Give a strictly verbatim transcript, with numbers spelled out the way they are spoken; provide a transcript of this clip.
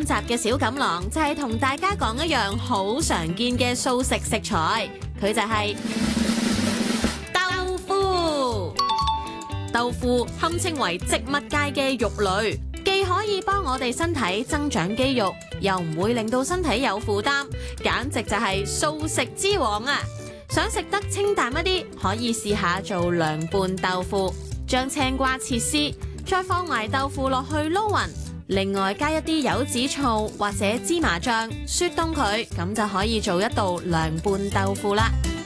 集嘅小錦囊就係同大家講一樣好常見嘅素食食材，佢就係豆腐。豆腐堪稱為植物界嘅肉類，既可以幫我哋身體增長肌肉，又唔會令到身體有負擔，簡直就係素食之王啊！想食得清淡一啲，可以試下做涼拌豆腐，將青瓜切絲，再放埋豆腐落去撈勻，另外加一啲柚子醋或者芝麻醬，雪凍佢，咁就可以做一道涼拌豆腐啦。